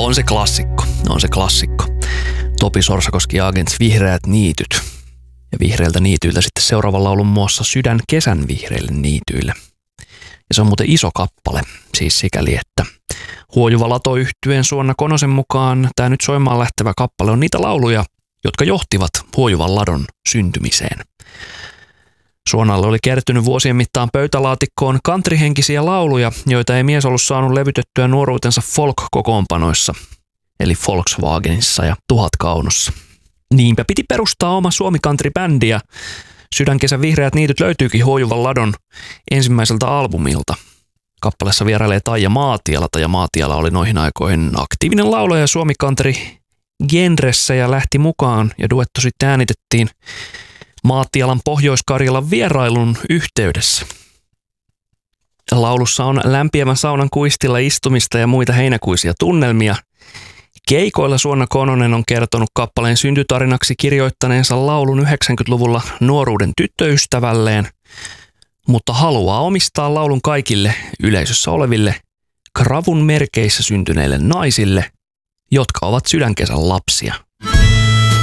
On se klassikko, on se klassikko. Topi Sorsakoski ja Agents Vihreät niityt. Ja vihreiltä niityiltä sitten seuraavan laulun muassa Sydän kesän vihreille niityille. Ja se on muuten iso kappale, siis sikäli, että Huojuva Lato-yhtyeen Suonna Konosen mukaan tämä nyt soimaan lähtevä kappale on niitä lauluja, jotka johtivat Huojuvan ladon syntymiseen. Suonalle oli kertynyt vuosien mittaan pöytälaatikkoon countryhenkisiä lauluja, joita ei mies ollut saanut levytettyä nuoruutensa folk-kokoonpanoissa, eli Volkswagenissa ja Tuhatkaunossa. Niinpä piti perustaa oma Suomi Country-bändi ja Sydänkesän vihreät niityt löytyykin Huojuvan ladon ensimmäiseltä albumilta. Kappaleessa vierailee Taija Maatiala. Taija Maatiala oli noihin aikoihin aktiivinen laulaja Suomi Country genressä ja lähti mukaan ja duetto sitten äänitettiin Maatialan Pohjois-Karjalan vierailun yhteydessä. Laulussa on lämpiävän saunan kuistilla istumista ja muita heinäkuisia tunnelmia. Keikoilla Suonna Kononen on kertonut kappaleen syntytarinaksi kirjoittaneensa laulun 90-luvulla nuoruuden tyttöystävälleen, mutta haluaa omistaa laulun kaikille yleisössä oleville kravun merkeissä syntyneille naisille, jotka ovat Sydänkesän lapsia.